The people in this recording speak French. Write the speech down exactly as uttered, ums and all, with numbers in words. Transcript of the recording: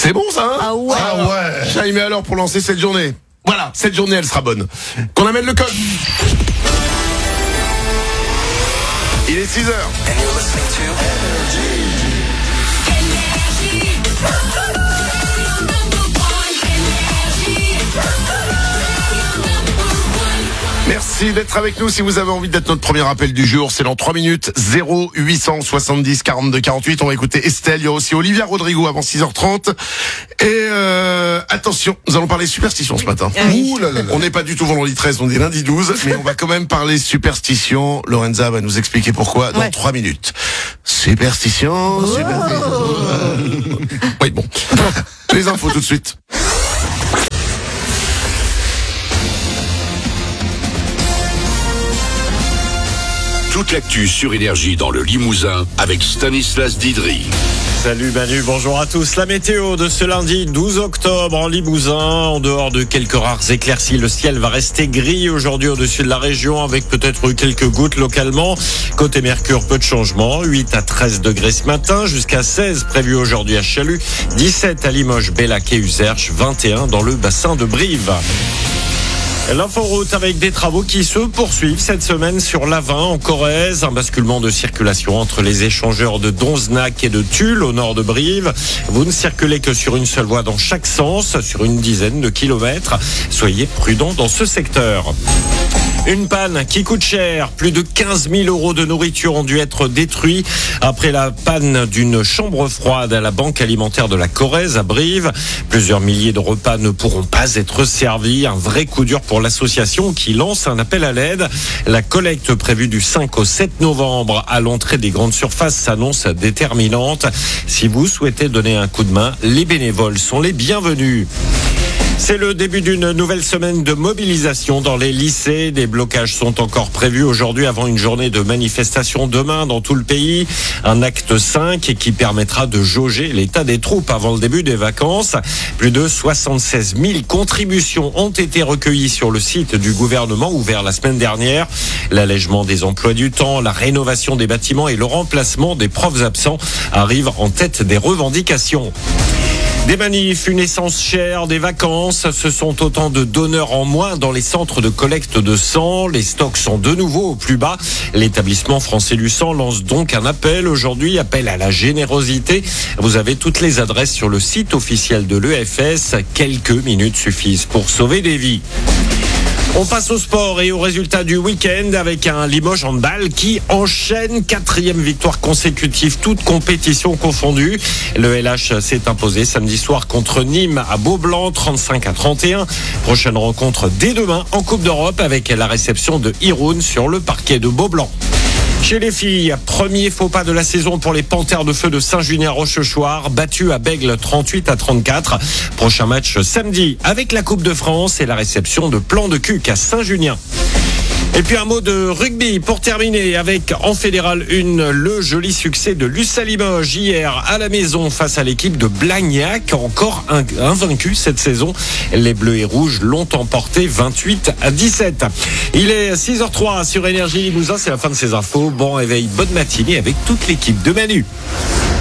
C'est bon ça hein Ah ouais. Ah ouais. Chaim est à l'heure pour lancer cette journée. Voilà, cette journée elle sera bonne. Qu'on amène le code. Il est six heures. Merci d'être avec nous. Si vous avez envie d'être notre premier appel du jour, c'est dans trois minutes. zéro huit cent soixante-dix quarante-deux quarante-huit. On va écouter Estelle. Il y a aussi Olivia Rodrigo avant six heures trente. Et euh, attention, nous allons parler superstition ce matin. Oui. Ouh là là là. On n'est pas du tout vendredi treize, on est lundi douze. Mais on va quand même parler superstition. Lorenza va nous expliquer pourquoi dans Ouais. trois minutes. Superstition, Oh. superstition. Oui, bon. Les infos tout de suite. Toute l'actu sur Énergie dans le Limousin avec Stanislas Didry. Salut Manu, bonjour à tous. La météo de ce lundi douze octobre en Limousin. En dehors de quelques rares éclaircies, le ciel va rester gris aujourd'hui au-dessus de la région avec peut-être quelques gouttes localement. Côté Mercure, peu de changement. huit à treize degrés ce matin, jusqu'à seize prévu aujourd'hui à Chalut, dix-sept à Limoges, Bellac et Userche, vingt et un dans le bassin de Brive. L'inforoute avec des travaux qui se poursuivent cette semaine sur l'A vingt en Corrèze. Un basculement de circulation entre les échangeurs de Donzenac et de Tulle au nord de Brive. Vous ne circulez que sur une seule voie dans chaque sens, sur une dizaine de kilomètres. Soyez prudents dans ce secteur. Une panne qui coûte cher. Plus de quinze mille euros de nourriture ont dû être détruits après la panne d'une chambre froide à la Banque alimentaire de la Corrèze à Brive. Plusieurs milliers de repas ne pourront pas être servis. Un vrai coup dur pour l'association qui lance un appel à l'aide. La collecte prévue du cinq au sept novembre à l'entrée des grandes surfaces s'annonce déterminante. Si vous souhaitez donner un coup de main, les bénévoles sont les bienvenus. C'est le début d'une nouvelle semaine de mobilisation dans les lycées. Des blocages sont encore prévus aujourd'hui avant une journée de manifestation demain dans tout le pays. Un acte cinq qui permettra de jauger l'état des troupes avant le début des vacances. Plus de soixante-seize mille contributions ont été recueillies sur le site du gouvernement ouvert la semaine dernière. L'allègement des emplois du temps, la rénovation des bâtiments et le remplacement des profs absents arrivent en tête des revendications. Des manifs, une essence chère, des vacances, ce sont autant de donneurs en moins dans les centres de collecte de sang. Les stocks sont de nouveau au plus bas. L'établissement français du sang lance donc un appel aujourd'hui, appel à la générosité. Vous avez toutes les adresses sur le site officiel de l'E F S. Quelques minutes suffisent pour sauver des vies. On passe au sport et au résultat du week-end avec un Limoges handball qui enchaîne quatrième victoire consécutive, toutes compétitions confondues. Le L H s'est imposé samedi soir contre Nîmes à Beaublanc, trente-cinq à trente et un. Prochaine rencontre dès demain en Coupe d'Europe avec la réception de Irun sur le parquet de Beaublanc. Chez les filles, premier faux pas de la saison pour les Panthères de Feu de Saint-Junien-Rochechouart, battus à Bègle trente-huit à trente-quatre. Prochain match samedi avec la Coupe de France et la réception de Plan de Cuc à Saint-Junien. Et puis un mot de rugby pour terminer avec en Fédéral un le joli succès de l'U S A Limoges hier à la maison face à l'équipe de Blagnac, encore un, invaincu cette saison. Les Bleus et Rouges l'ont emporté vingt-huit à dix-sept. Il est six heures trois sur Énergie Limousin, c'est la fin de ces infos. Bon réveil, bonne matinée avec toute l'équipe de Manu.